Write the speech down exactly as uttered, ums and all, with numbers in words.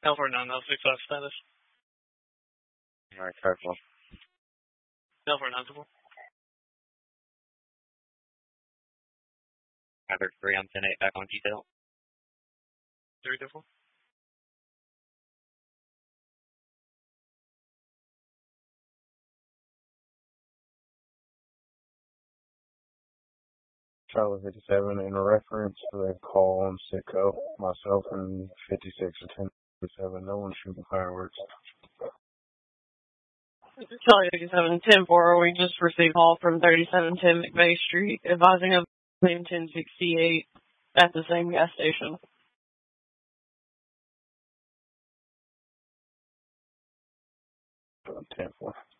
L four nine, L six five status. Alright, careful. L four nine four. Maverick three on ten eight back on detail. three two four. Charlie fifty-seven in reference to a call on Sitco, myself and fifty-six or ten fifty-seven, no one shooting fireworks. Charlie fifty-seven, ten four, we just received a call from thirty-seven ten McVeigh Street advising of name ten sixty-eight at the same gas station. ten four.